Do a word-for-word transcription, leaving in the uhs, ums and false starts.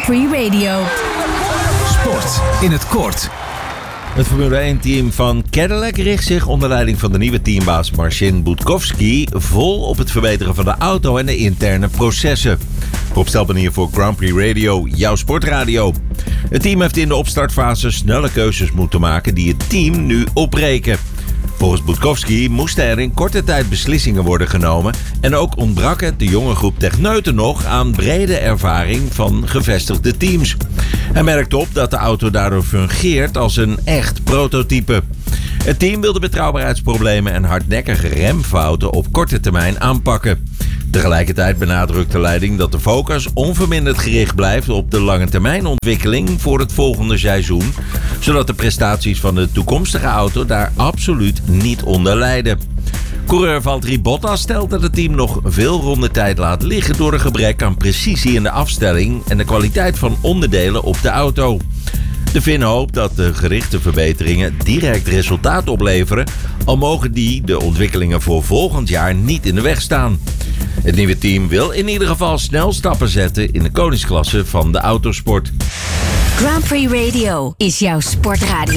Grand Prix Radio. Sport in het kort. Het Formule één-team van Cadillac richt zich onder leiding van de nieuwe teambaas Marcin Budkowski vol op het verbeteren van de auto en de interne processen. Rob Stelpen hier voor Grand Prix Radio, jouw sportradio. Het team heeft in de opstartfase snelle keuzes moeten maken die het team nu opbreken. Volgens Budkowski moesten er in korte tijd beslissingen worden genomen en ook ontbrak het de jonge groep techneuten nog aan brede ervaring van gevestigde teams. Hij merkt op dat de auto daardoor fungeert als een echt prototype. Het team wil de betrouwbaarheidsproblemen en hardnekkige remfouten op korte termijn aanpakken. Tegelijkertijd benadrukt de leiding dat de focus onverminderd gericht blijft op de lange termijn ontwikkeling voor het volgende seizoen, zodat de prestaties van de toekomstige auto daar absoluut niet onder lijden. Coureur Valtteri Bottas stelt dat het team nog veel rondetijd laat liggen door een gebrek aan precisie in de afstelling en de kwaliteit van onderdelen op de auto. De Fin hoopt dat de gerichte verbeteringen direct resultaat opleveren, al mogen die de ontwikkelingen voor volgend jaar niet in de weg staan. Het nieuwe team wil in ieder geval snel stappen zetten in de koningsklasse van de autosport. Grand Prix Radio is jouw sportradio.